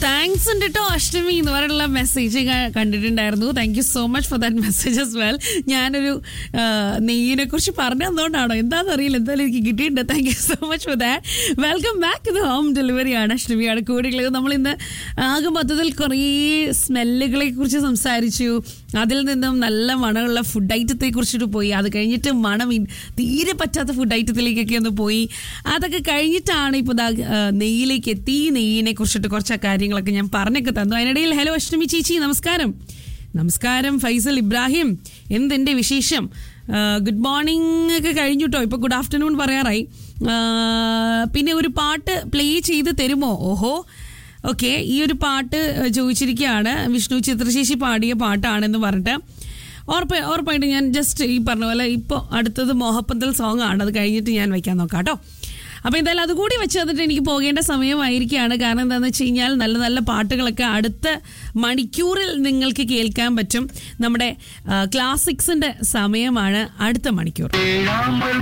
Thanks ഉണ്ട് കേട്ടോ അഷ്ടമി എന്ന് പറഞ്ഞുള്ള മെസ്സേജ് കണ്ടിട്ടുണ്ടായിരുന്നു. Thank you so much for that message as well. ഞാനൊരു നെയ്യിനെ കുറിച്ച് പറഞ്ഞു തന്നോണ്ടാണോ എന്താണെന്ന് അറിയില്ല, എന്തായാലും എനിക്ക് കിട്ടിയിട്ടുണ്ട്. Thank you so much for that. Welcome back. ഇത് ഹോം ഡെലിവറിയാണ്, അഷ്ടമിയാണ് കൂടെയുള്ളത്. നമ്മളിന്ന് ആകെ മൊത്തത്തിൽ കുറേ സ്മെല്ലുകളെ കുറിച്ച് സംസാരിച്ചു. അതിൽ നിന്നും നല്ല മണമുള്ള ഫുഡ് ഐറ്റത്തെ കുറിച്ചിട്ട് പോയി. അത് കഴിഞ്ഞിട്ട് മണം തീരെ പറ്റാത്ത ഫുഡ് ഐറ്റത്തിലേക്കൊക്കെ ഒന്ന് പോയി. അതൊക്കെ കഴിഞ്ഞിട്ടാണ് ഇപ്പോൾ നെയ്യിലേക്ക് എത്തി. നെയ്യിനെ കുറിച്ചിട്ട് കുറച്ച് കാര്യങ്ങളൊക്കെ ഞാൻ പറഞ്ഞൊക്കെ തന്നു. അതിനിടയിൽ ഹലോ അഷ്ടമി ചേച്ചി, നമസ്കാരം. നമസ്കാരം ഫൈസൽ ഇബ്രാഹിം, എന്തെൻ്റെ വിശേഷം? ഗുഡ് മോർണിംഗ് ഒക്കെ കഴിഞ്ഞു കേട്ടോ, ഇപ്പോൾ ഗുഡ് ആഫ്റ്റർനൂൺ പറയാറായി. പിന്നെ ഒരു പാട്ട് പ്ലേ ചെയ്ത് തരുമോ? ഓഹോ, ഓക്കെ. ഈ ഒരു പാട്ട് ചോദിച്ചിരിക്കുകയാണ്. വിഷ്ണു ചിത്രശേഷി പാടിയ പാട്ടാണെന്ന് പറഞ്ഞിട്ട് ഉറപ്പായിട്ട് ഞാൻ ജസ്റ്റ് ഈ പറഞ്ഞ പോലെ ഇപ്പോൾ അടുത്തത് മോഹപ്പന്തൽ സോങ് ആണ്. അത് കഴിഞ്ഞിട്ട് ഞാൻ വയ്ക്കാൻ നോക്കാം കേട്ടോ. അപ്പോൾ എന്തായാലും അതുകൂടി വെച്ച് തന്നിട്ട് എനിക്ക് പോകേണ്ട സമയമായിരിക്കുകയാണ്. കാരണം എന്താണെന്ന് വെച്ച് കഴിഞ്ഞാൽ നല്ല നല്ല പാട്ടുകളൊക്കെ അടുത്ത മണിക്കൂറിൽ നിങ്ങൾക്ക് കേൾക്കാൻ പറ്റും. നമ്മുടെ ക്ലാസിക്സിൻ്റെ സമയമാണ് അടുത്ത മണിക്കൂർ.